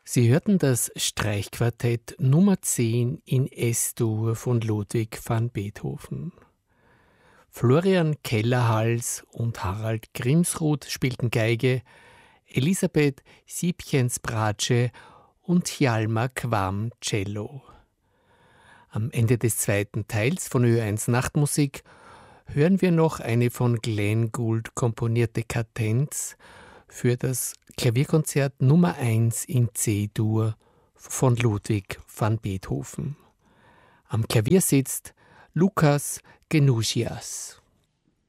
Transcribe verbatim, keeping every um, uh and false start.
Sie hörten das Streichquartett Nummer zehn in S-Dur von Ludwig van Beethoven. Florian Kellerhals und Harald Grimsrud spielten Geige, Elisabeth Siebchens-Bratsche und Hjalmar Quam Cello. Am Ende des zweiten Teils von Ö eins Nachtmusik hören wir noch eine von Glenn Gould komponierte Kadenz für das Klavierkonzert Nummer eins in C-Dur von Ludwig van Beethoven. Am Klavier sitzt Lukas Genusias.